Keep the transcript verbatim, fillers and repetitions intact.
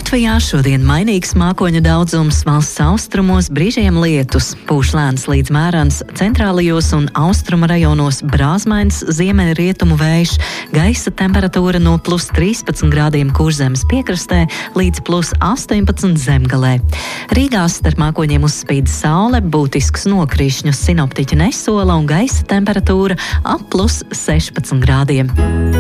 Latvijā šodien mainīgs mākoņu daudzums, valsts austrumos brīžiem lietus, pūš lēns līdz mērens, centrālajos un austrumu rajonos brāzmains ziemeļrietumu vējš, gaisa temperatūra no plus trīspadsmit grādiem Kurzemes piekrastē līdz plus astoņpadsmit zemgalē. Rīgā starp mākoņiem uzspīd saule, būtisks nokrišņus sinoptiķi nesola un gaisa temperatūra ap plus sešpadsmit grādiem.